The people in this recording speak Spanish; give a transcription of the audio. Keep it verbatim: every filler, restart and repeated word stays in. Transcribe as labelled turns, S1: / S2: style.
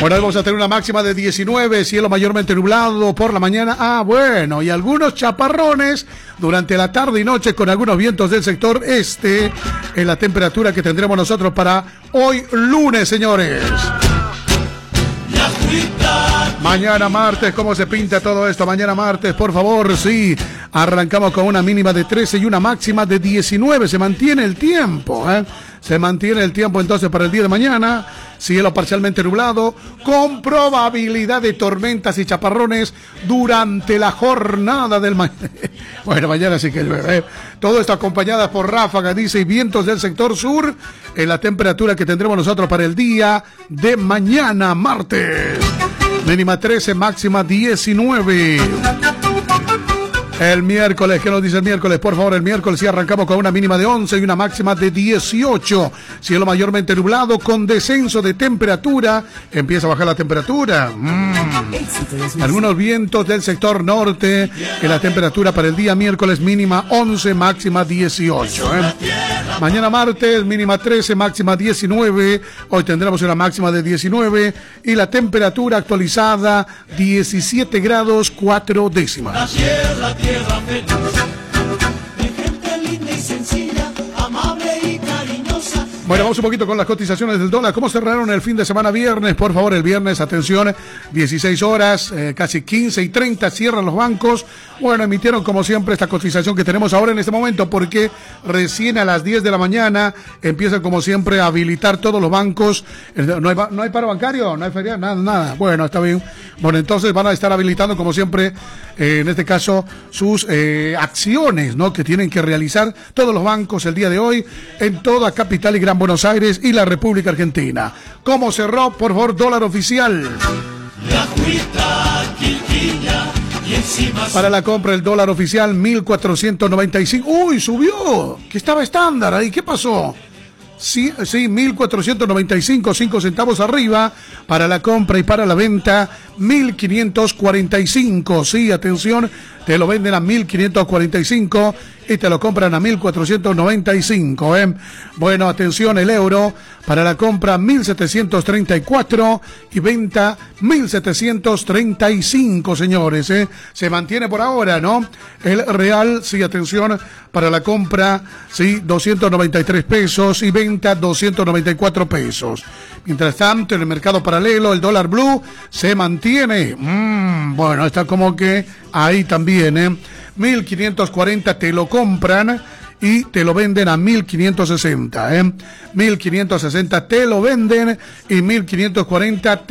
S1: Bueno, vamos a tener una máxima de diecinueve, cielo mayormente nublado por la mañana. Ah, bueno, y algunos chaparrones durante la tarde y noche con algunos vientos del sector este en la temperatura que tendremos nosotros para hoy lunes, señores. Mañana martes, ¿cómo se pinta todo esto? Mañana martes, por favor, sí. Arrancamos con una mínima de trece y una máxima de diecinueve. Se mantiene el tiempo, ¿eh? Se mantiene el tiempo entonces para el día de mañana. Cielo parcialmente nublado, con probabilidad de tormentas y chaparrones durante la jornada del mañana. Bueno, mañana sí que llueve, ¿eh? Todo esto acompañada por ráfagas, dice, y vientos del sector sur en la temperatura que tendremos nosotros para el día de mañana, martes. Mínima trece, máxima diecinueve. El miércoles, ¿qué nos dice el miércoles? Por favor, el miércoles sí arrancamos con una mínima de once y una máxima de dieciocho. Cielo mayormente nublado con descenso de temperatura. Empieza a bajar la temperatura. Mm. Algunos vientos del sector norte. En la temperatura para el día miércoles mínima once, máxima dieciocho. ¿eh? Mañana martes mínima trece, máxima diecinueve. Hoy tendremos una máxima de diecinueve. Y la temperatura actualizada diecisiete grados cuatro décimas.
S2: La tierra, tierra feliz, de gente linda y sencilla, amable y cariñosa.
S1: Bueno, vamos un poquito con las cotizaciones del dólar. ¿Cómo cerraron el fin de semana viernes? Por favor, el viernes, atención, dieciséis horas, eh, casi quince y treinta cierran los bancos. Bueno, emitieron como siempre esta cotización que tenemos ahora en este momento porque recién a las diez de la mañana empiezan como siempre a habilitar todos los bancos. ¿No hay, no hay paro bancario? ¿No hay feria? Nada, nada. Bueno, está bien. Bueno, entonces van a estar habilitando como siempre, eh, en este caso, sus eh, acciones, ¿no? Que tienen que realizar todos los bancos el día de hoy en toda Capital y Gran Buenos Aires y la República Argentina. ¿Cómo cerró? Por favor, dólar oficial.
S2: La agüita, quilquilla, y encima...
S1: Para la compra el dólar oficial mil cuatrocientos noventa y cinco. ¡Uy, subió! Que estaba estándar ahí. ¿Qué pasó? Sí, sí, mil cuatrocientos noventa y cinco, cinco centavos arriba. Para la compra y para la venta mil quinientos cuarenta y cinco. Sí, atención, te lo venden a mil quinientos cuarenta y cinco y te lo compran a mil cuatrocientos noventa y cinco. ¿eh? Bueno, atención, el euro para la compra mil setecientos treinta y cuatro y venta mil setecientos treinta y cinco, señores. ¿eh? Se mantiene por ahora, ¿no? El real, sí, atención, para la compra, sí, doscientos noventa y tres pesos y venta doscientos noventa y cuatro pesos. Mientras tanto, en el mercado paralelo, el dólar blue se mantiene. Mm, bueno, está como que ahí también, ¿eh? mil quinientos cuarenta te lo compran y te lo venden a mil quinientos sesenta, ¿eh? mil quinientos sesenta te lo venden y mil quinientos cuarenta te